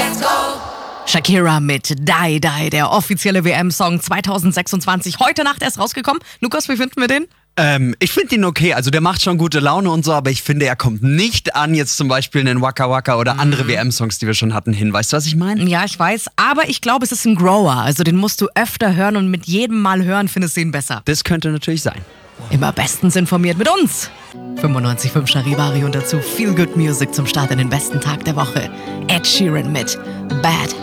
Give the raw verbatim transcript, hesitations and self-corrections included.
Let's go! Shakira mit Die Die, der offizielle W M-Song zwanzig sechsundzwanzig. Heute Nacht erst rausgekommen. Lukas, wie finden wir den? Ähm, ich finde ihn okay, also der macht schon gute Laune und so, aber ich finde, er kommt nicht an jetzt zum Beispiel einen Waka Waka oder andere mhm. W M-Songs, die wir schon hatten, hin. Weißt du, was ich meine? Ja, ich weiß, aber ich glaube, es ist ein Grower, also den musst du öfter hören und mit jedem Mal hören findest du ihn besser. Das könnte natürlich sein. Immer bestens informiert mit uns. fünfundneunzig Komma fünf Charivari und dazu Feel Good Music zum Start in den besten Tag der Woche. Ed Sheeran mit Bad